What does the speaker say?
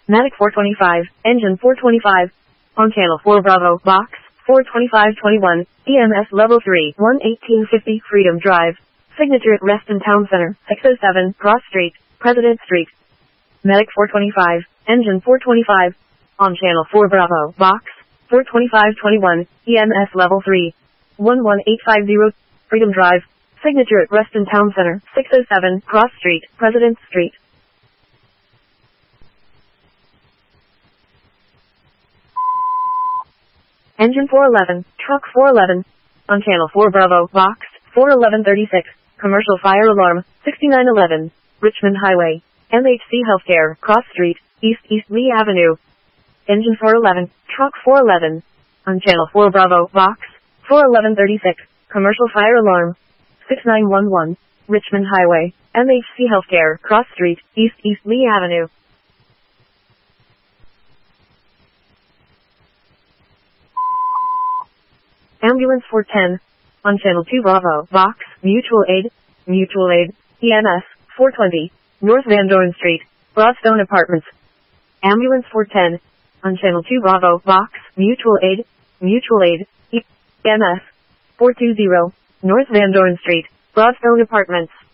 Medic 425, engine 425. On channel 4 Bravo, box 42521, EMS level 3, 11850 Freedom Drive. Signature at Reston Town Center, 607 Cross Street, President Street. Medic 425, engine 425. On channel 4 Bravo, box 42521, EMS level 3, 11850 Freedom Drive. Signature at Reston Town Center, 607 Cross Street, President Street. Engine 411, truck 411. On channel 4 Bravo, box 41136, commercial fire alarm, 6911, Richmond Highway, MHC Healthcare, Cross Street, East Lee Avenue. Engine 411, truck 411. On channel 4 Bravo, box 41136, commercial fire alarm, 6911, Richmond Highway, MHC Healthcare, Cross Street, East Lee Avenue. Ambulance 410. On channel 2 Bravo, box, mutual aid, EMS, 420, North Van Dorn Street, Broadstone Apartments. Ambulance 410. On channel 2 Bravo, box, mutual aid, EMS, 420, North Van Dorn Street, Broadstone Apartments.